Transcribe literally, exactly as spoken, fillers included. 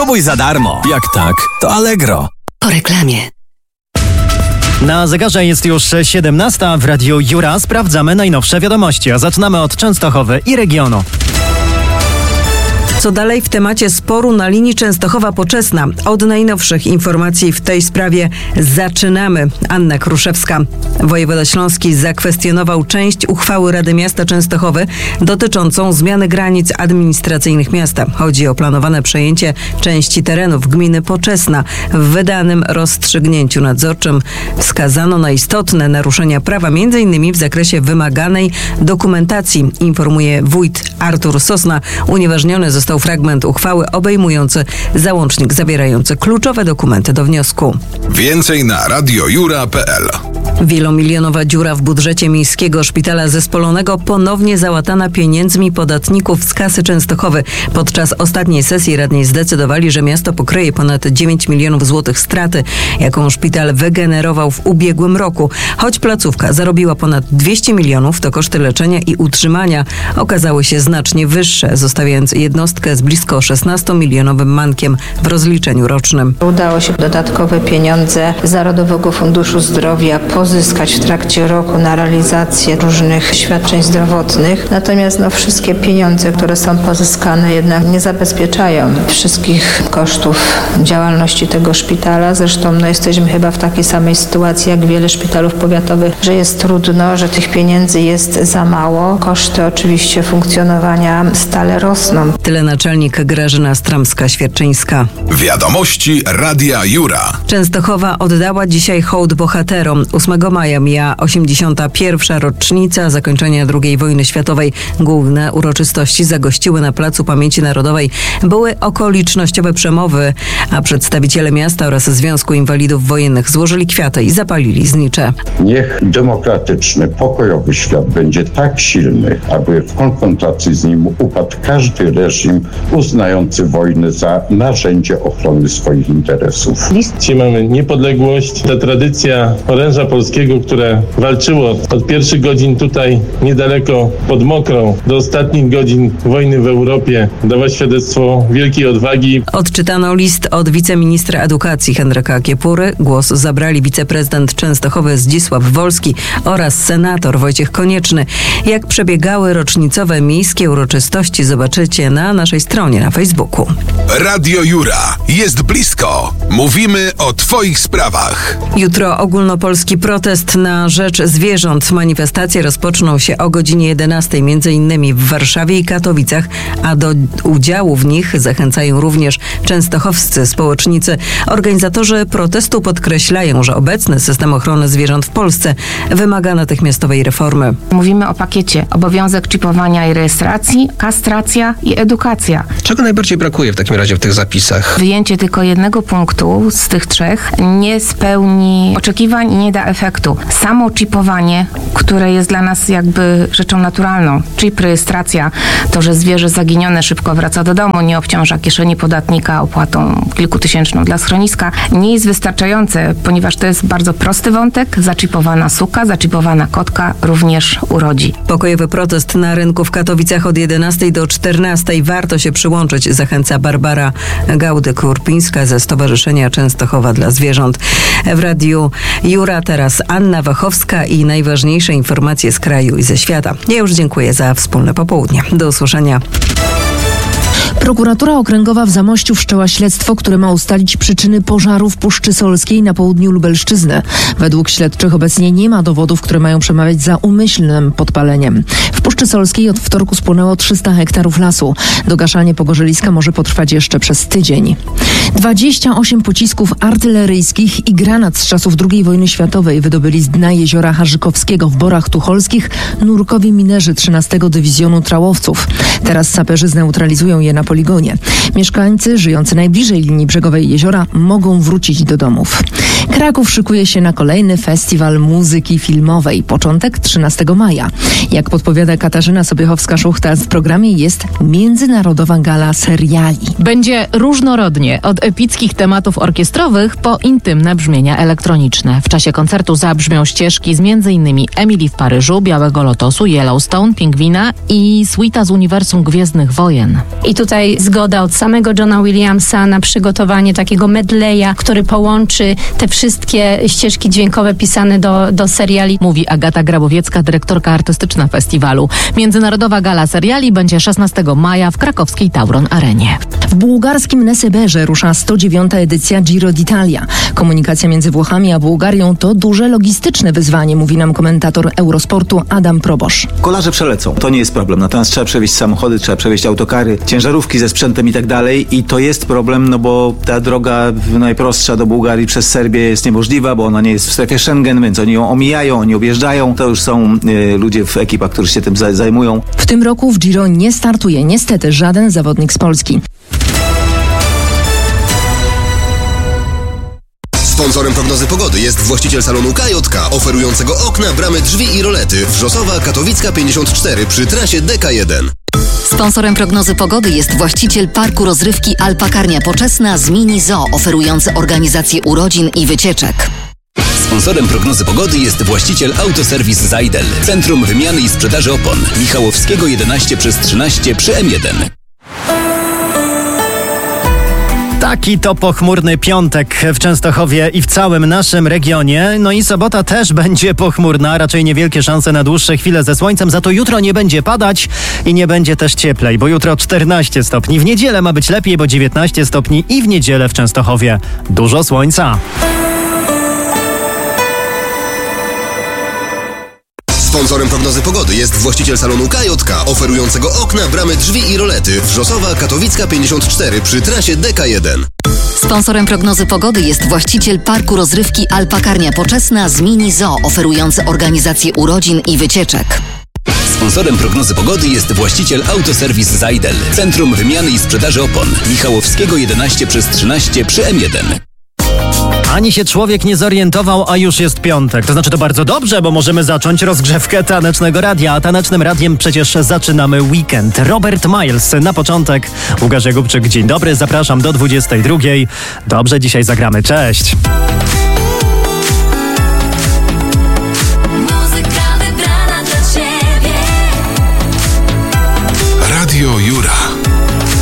Spróbuj za darmo. Jak tak, to Allegro. Po reklamie. Na zegarze jest już siedemnasta, w Radiu Jura sprawdzamy najnowsze wiadomości, a zaczynamy od Częstochowy i regionu. Co dalej w temacie sporu na linii Częstochowa-Poczesna? Od najnowszych informacji w tej sprawie zaczynamy. Anna Kruszewska. Wojewoda śląski zakwestionował część uchwały Rady Miasta Częstochowy dotyczącą zmiany granic administracyjnych miasta. Chodzi o planowane przejęcie części terenów gminy Poczesna. W wydanym rozstrzygnięciu nadzorczym wskazano na istotne naruszenia prawa, między innymi w zakresie wymaganej dokumentacji, informuje wójt Artur Sosna. Unieważniony został fragment uchwały obejmujący załącznik zawierający kluczowe dokumenty do wniosku. Więcej na radiojura kropka p l. Wielomilionowa dziura w budżecie Miejskiego Szpitala Zespolonego ponownie załatana pieniędzmi podatników z kasy Częstochowy. Podczas ostatniej sesji radni zdecydowali, że miasto pokryje ponad dziewięć milionów złotych straty, jaką szpital wygenerował w ubiegłym roku. Choć placówka zarobiła ponad dwieście milionów, to koszty leczenia i utrzymania okazały się znacznie wyższe, zostawiając jednostkę z blisko szesnastomilionowym mankiem w rozliczeniu rocznym. Udało się dodatkowe pieniądze z Narodowego Funduszu Zdrowia pozyskać w trakcie roku na realizację różnych świadczeń zdrowotnych. Natomiast no, wszystkie pieniądze, które są pozyskane, jednak nie zabezpieczają wszystkich kosztów działalności tego szpitala. Zresztą no, jesteśmy chyba w takiej samej sytuacji jak wiele szpitalów powiatowych, że jest trudno, że tych pieniędzy jest za mało. Koszty oczywiście funkcjonowania stale rosną. Tyle naczelnik Grażyna Stramska-Świerczyńska. Wiadomości Radia Jura. Częstochowa oddała dzisiaj hołd bohaterom. ósmego maja mija osiemdziesiąta pierwsza rocznica zakończenia drugiej wojny światowej. Główne uroczystości zagościły na Placu Pamięci Narodowej. Były okolicznościowe przemowy, a przedstawiciele miasta oraz Związku Inwalidów Wojennych złożyli kwiaty i zapalili znicze. Niech demokratyczny, pokojowy świat będzie tak silny, aby w konfrontacji z nim upadł każdy reżim uznający wojnę za narzędzie ochrony swoich interesów. Dzisiaj mamy niepodległość, ta tradycja oręża polskiego, które walczyło od pierwszych godzin tutaj niedaleko pod Mokrą do ostatnich godzin wojny w Europie, dawa świadectwo wielkiej odwagi. Odczytano list od wiceministra edukacji Henryka Kiepury. Głos zabrali wiceprezydent Częstochowy Zdzisław Wolski oraz senator Wojciech Konieczny. Jak przebiegały rocznicowe miejskie uroczystości, zobaczycie na naszej stronie na Facebooku. Radio Jura jest blisko. Mówimy o Twoich sprawach. Jutro ogólnopolski protest na rzecz zwierząt. Manifestacje rozpoczną się o godzinie jedenastej, między innymi w Warszawie i Katowicach, a do udziału w nich zachęcają również częstochowscy społecznicy. Organizatorzy protestu podkreślają, że obecny system ochrony zwierząt w Polsce wymaga natychmiastowej reformy. Mówimy o pakiecie: obowiązek czipowania i rejestracji, kastracja i edukacja. Czego najbardziej brakuje w takim razie w tych zapisach? Wyjęcie tylko jednego punktu z tych trzech nie spełni oczekiwań i nie da efektu. Samo czipowanie, które jest dla nas jakby rzeczą naturalną, chip, rejestracja, to, że zwierzę zaginione szybko wraca do domu, nie obciąża kieszeni podatnika opłatą kilkutysięczną dla schroniska, nie jest wystarczające, ponieważ to jest bardzo prosty wątek. Zaczipowana suka, zaczipowana kotka również urodzi. Pokojowy protest na rynku w Katowicach od jedenastej do czternastej. Warto się przyłączyć, zachęca Barbara Gaudyk-Urpińska ze Stowarzyszenia Częstochowa dla Zwierząt. W Radiu Jura teraz Anna Wachowska i najważniejsze informacje z kraju i ze świata. Ja już dziękuję za wspólne popołudnie. Do usłyszenia. Prokuratura Okręgowa w Zamościu wszczęła śledztwo, które ma ustalić przyczyny pożaru w Puszczy Solskiej na południu Lubelszczyzny. Według śledczych obecnie nie ma dowodów, które mają przemawiać za umyślnym podpaleniem. W Puszczy Solskiej od wtorku spłonęło trzysta hektarów lasu. Dogaszanie pogorzeliska może potrwać jeszcze przez tydzień. dwadzieścia osiem pocisków artyleryjskich i granat z czasów drugiej wojny światowej wydobyli z dna jeziora Harzykowskiego w Borach Tucholskich nurkowi minerzy trzynastego Dywizjonu Trałowców. Teraz saperzy zneutralizują je na poligonie. Mieszkańcy żyjący najbliżej linii brzegowej jeziora mogą wrócić do domów. Kraków szykuje się na kolejny festiwal muzyki filmowej. Początek trzynastego maja. Jak podpowiada Katarzyna Sobiechowska-Szuchta, w programie jest międzynarodowa gala seriali. Będzie różnorodnie, od epickich tematów orkiestrowych po intymne brzmienia elektroniczne. W czasie koncertu zabrzmią ścieżki z między innymi Emily w Paryżu, Białego Lotosu, Yellowstone, Pingwina i suita z uniwersum Gwiezdnych Wojen. I tutaj tutaj zgoda od samego Johna Williamsa na przygotowanie takiego medleya, który połączy te wszystkie ścieżki dźwiękowe pisane do, do seriali. Mówi Agata Grabowiecka, dyrektorka artystyczna festiwalu. Międzynarodowa gala seriali będzie szesnastego maja w krakowskiej Tauron Arenie. W bułgarskim Neseberze rusza sto dziewiąta edycja Giro d'Italia. Komunikacja między Włochami a Bułgarią to duże logistyczne wyzwanie, mówi nam komentator Eurosportu Adam Probosz. Kolarze przelecą, to nie jest problem, natomiast trzeba przewieźć samochody, trzeba przewieźć autokary, ciężarówki ze sprzętem i tak dalej i to jest problem, no bo ta droga najprostsza do Bułgarii przez Serbię jest niemożliwa, bo ona nie jest w strefie Schengen, więc oni ją omijają, oni objeżdżają, to już są y, ludzie w ekipach, którzy się tym za- zajmują. W tym roku w Giro nie startuje niestety żaden zawodnik z Polski. Sponsorem prognozy pogody jest właściciel salonu K J K, oferującego okna, bramy, drzwi i rolety. Wrzosowa, Katowicka pięćdziesiąt cztery przy trasie D K jeden. Sponsorem prognozy pogody jest właściciel parku rozrywki Alpakarnia Poczesna z Mini Zoo, oferujący organizację urodzin i wycieczek. Sponsorem prognozy pogody jest właściciel Autoserwis Zajdel. Centrum Wymiany i Sprzedaży Opon. Michałowskiego jedenaście przez trzynaście przy M jeden. Taki to pochmurny piątek w Częstochowie i w całym naszym regionie. No i sobota też będzie pochmurna, raczej niewielkie szanse na dłuższe chwile ze słońcem, za to jutro nie będzie padać i nie będzie też cieplej, bo jutro czternaście stopni. W niedzielę ma być lepiej, bo dziewiętnaście stopni i w niedzielę w Częstochowie dużo słońca. Sponsorem prognozy pogody jest właściciel salonu K J K, oferującego okna, bramy, drzwi i rolety. Wrzosowa, Katowicka pięćdziesiąt cztery przy trasie D K jeden. Sponsorem prognozy pogody jest właściciel parku rozrywki Alpakarnia Poczesna z Mini Zoo, oferujący organizację urodzin i wycieczek. Sponsorem prognozy pogody jest właściciel Autoserwis Zajdel. Centrum Wymiany i Sprzedaży Opon. Michałowskiego jedenaście przez trzynaście przy M jeden. Ani się człowiek nie zorientował, a już jest piątek. To znaczy to bardzo dobrze, bo możemy zacząć rozgrzewkę Tanecznego Radia. A Tanecznym Radiem przecież zaczynamy weekend. Robert Miles na początek. Łukasz Jakubczyk, dzień dobry. Zapraszam do dwudziestej drugiej. Dobrze dzisiaj zagramy. Cześć.